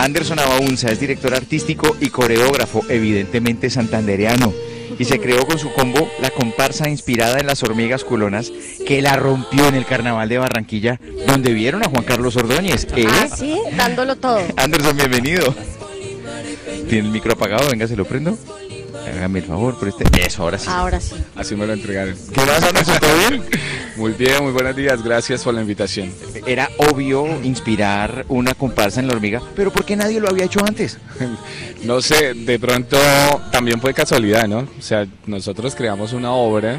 Anderson Abaunza es director artístico y coreógrafo, evidentemente santandereano, y se creó con su combo la comparsa inspirada en las hormigas culonas, que la rompió en el Carnaval de Barranquilla, donde vieron a Juan Carlos Ordóñez. Ah, sí, dándolo todo. Anderson, bienvenido. ¿Tiene el micro apagado? Venga, se lo prendo. Hágame el favor, eso, ahora sí. Ahora sí. Así me lo entregaron. ¿Qué más, Anderson? ¿Todo bien? Muy bien, muy buenos días, gracias por la invitación. Era obvio inspirar una comparsa en la hormiga, pero ¿por qué nadie lo había hecho antes? No sé, de pronto también fue casualidad, ¿no? O sea, nosotros creamos una obra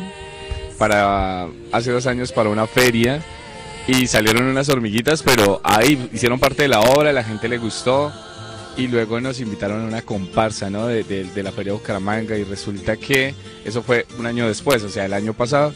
hace 2 años para una feria y salieron unas hormiguitas, pero ahí hicieron parte de la obra, a la gente le gustó. Y luego nos invitaron a una comparsa, ¿no? de la Feria de Bucaramanga, y resulta que eso fue un año después, o sea, el año pasado,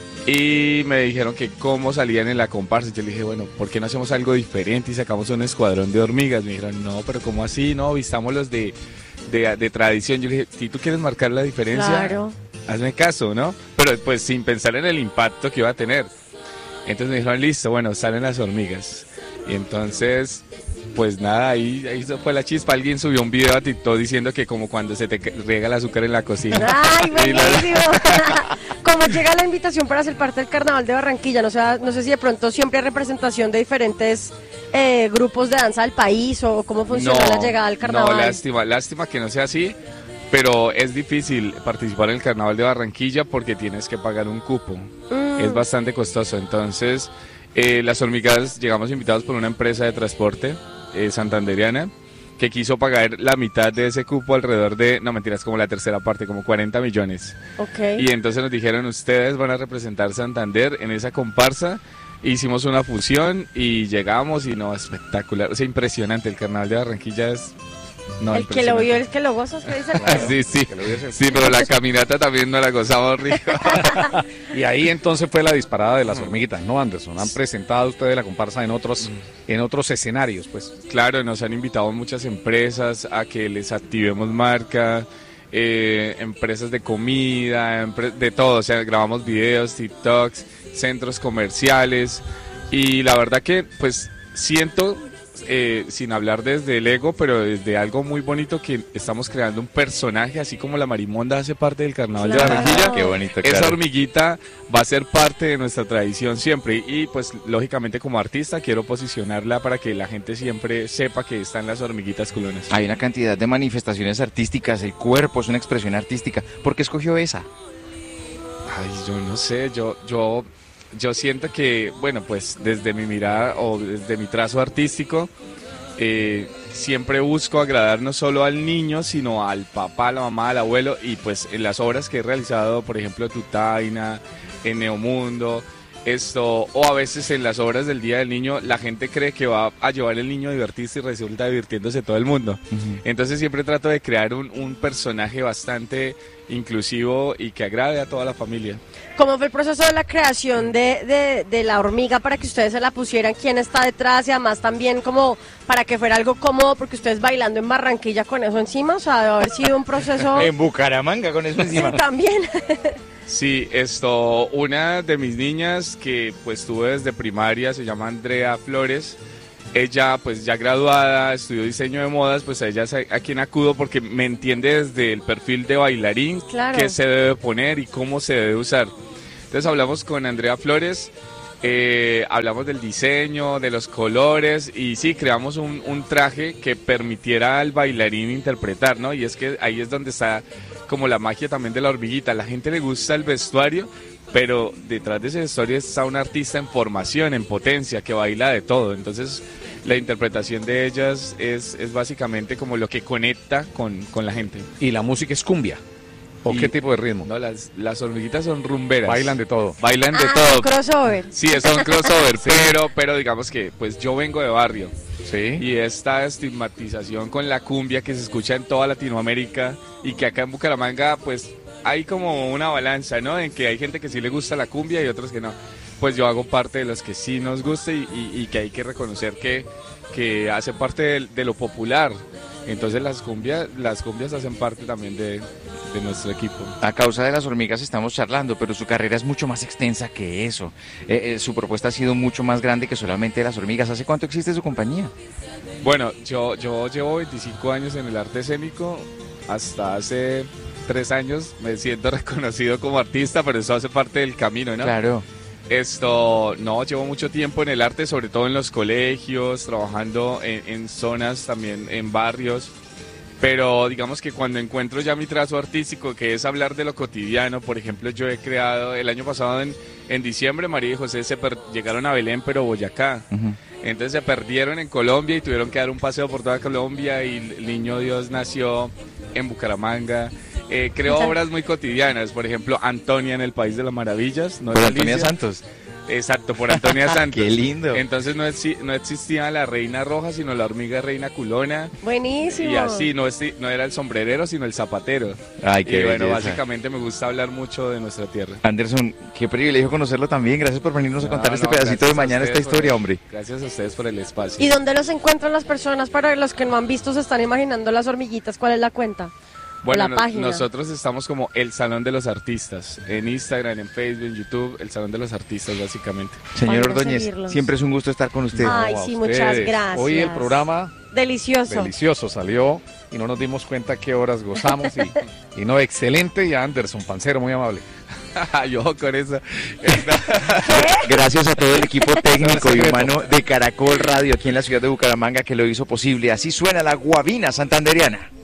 y me dijeron que cómo salían en la comparsa. Y yo le dije, bueno, ¿por qué no hacemos algo diferente y sacamos un escuadrón de hormigas? Me dijeron, no, pero ¿cómo así? No, vistámoslos de tradición. Yo le dije, si tú quieres marcar la diferencia, Claro. hazme caso, ¿no? Pero pues sin pensar en el impacto que iba a tener. Entonces me dijeron, listo, bueno, salen las hormigas. Y entonces, pues nada, ahí fue la chispa. Alguien subió un video a TikTok diciendo que como cuando se te riega el azúcar en la cocina. ¡Ay, buenísimo! ¿Cómo llega la invitación para ser parte del Carnaval de Barranquilla? No sé si de pronto siempre hay representación de diferentes grupos de danza del país, o cómo funciona la llegada al Carnaval. No, lástima que no sea así, pero es difícil participar en el Carnaval de Barranquilla porque tienes que pagar un cupo. Es bastante costoso, entonces las hormigas llegamos invitados por una empresa de transporte santandereana, que quiso pagar la mitad de ese cupo, alrededor de, no mentiras, como la tercera parte, como 40 millones. Okay. Y entonces nos dijeron, ustedes van a representar Santander en esa comparsa. Hicimos una fusión y llegamos, y no, espectacular, o sea, impresionante. El Carnaval de Barranquilla es... No, el que lo vio, el que lo goza, ¿qué dice? Sí, pero la caminata también no la gozamos rico. Y ahí entonces fue la disparada de las hormiguitas, ¿no, Anderson? Han presentado ustedes la comparsa en otros escenarios, pues. Claro, nos han invitado muchas empresas a que les activemos marca, empresas de comida, de todo, o sea, grabamos videos, TikToks, centros comerciales, y la verdad que pues siento... sin hablar desde el ego, pero desde algo muy bonito, que estamos creando un personaje, así como la marimonda hace parte del Carnaval de Barranquilla. Qué bonito, esa claro. hormiguita va a ser parte de nuestra tradición siempre, y pues lógicamente como artista quiero posicionarla para que la gente siempre sepa que están las hormiguitas culonas. Hay una cantidad de manifestaciones artísticas, el cuerpo es una expresión artística. ¿Por qué escogió esa? Ay, yo no sé, yo siento que, bueno, pues desde mi mirada o desde mi trazo artístico, siempre busco agradar no solo al niño, sino al papá, a la mamá, al abuelo, y pues en las obras que he realizado, por ejemplo, Tutaina, en Neomundo, o a veces en las obras del Día del Niño, la gente cree que va a llevar el niño a divertirse y resulta divirtiéndose todo el mundo. Entonces siempre trato de crear un personaje bastante inclusivo y que agrade a toda la familia. ¿Cómo fue el proceso de la creación de la hormiga para que ustedes se la pusieran? ¿Quién está detrás? Y además también como para que fuera algo cómodo, porque ustedes bailando en Barranquilla con eso encima, o sea, debe haber sido un proceso... En Bucaramanga con eso encima. Sí, también. Sí, una de mis niñas que pues tuve desde primaria, se llama Andrea Flores. Ella pues ya graduada, estudió diseño de modas, pues a ella es a quien acudo porque me entiende desde el perfil de bailarín, claro, qué se debe poner y cómo se debe usar. Entonces hablamos con Andrea Flores, hablamos del diseño, de los colores, y sí, creamos un traje que permitiera al bailarín interpretar, ¿no? Y es que ahí es donde está como la magia también de la hormiguita. A la gente le gusta el vestuario, pero detrás de ese vestuario está un artista en formación, en potencia, que baila de todo. Entonces la interpretación de ellas es básicamente como lo que conecta con la gente. ¿Y la música es cumbia? ¿O qué tipo de ritmo? No, las hormiguitas son rumberas. Bailan de todo. Bailan de todo. Crossover. Sí, es un crossover, sí. pero digamos que pues yo vengo de barrio. Sí. Y esta estigmatización con la cumbia que se escucha en toda Latinoamérica, y que acá en Bucaramanga pues hay como una balanza, ¿no? En que hay gente que sí le gusta la cumbia y otros que no. Pues yo hago parte de los que sí nos gusta, y que hay que reconocer que hace parte de lo popular. Entonces las cumbias hacen parte también de de nuestro equipo. A causa de las hormigas estamos charlando, pero su carrera es mucho más extensa que eso. Su propuesta ha sido mucho más grande que solamente las hormigas. ¿Hace cuánto existe su compañía? Bueno, yo llevo 25 años en el arte escénico. Hasta hace 3 años me siento reconocido como artista, pero eso hace parte del camino, ¿no? Claro. Llevo mucho tiempo en el arte, sobre todo en los colegios, trabajando en zonas también, en barrios. Pero digamos que cuando encuentro ya mi trazo artístico, que es hablar de lo cotidiano, por ejemplo, yo he creado, el año pasado en diciembre, María y José llegaron a Belén, pero Boyacá. Ujú. Entonces se perdieron en Colombia y tuvieron que dar un paseo por toda Colombia, y el niño Dios nació en Bucaramanga. Creo obras muy cotidianas, por ejemplo, Antonia en el País de las Maravillas. ¿No Por es Antonia Alicia? Santos. Exacto, por Antonia Santos. Qué lindo. Entonces no existía la reina roja, sino la hormiga reina culona. Buenísimo. Y así, no era el sombrerero, sino el zapatero. Ay, qué Y bueno, belleza. básicamente me gusta hablar mucho de nuestra tierra. Anderson, qué privilegio conocerlo también. Gracias por venirnos a contar No, este no, pedacito gracias de a mañana, esta ustedes historia, por- hombre. Gracias a ustedes por el espacio. ¿Y dónde los encuentran las personas? Para los que no han visto, se están imaginando las hormiguitas. ¿Cuál es la cuenta? Bueno, la página. nosotros estamos como El Salón de los Artistas, en Instagram, en Facebook, en YouTube, El Salón de los Artistas básicamente. Señor Vayan a Ordóñez, seguirlos. siempre es un gusto estar con usted. Ay, No, a sí, ustedes. muchas gracias. Hoy el programa Delicioso. delicioso salió y no nos dimos cuenta qué horas gozamos y no, excelente. Y a Anderson Pancero, muy amable. Yo con eso. Gracias a todo el equipo técnico y humano de Caracol Radio aquí en la ciudad de Bucaramanga que lo hizo posible. Así suena la guabina santandereana.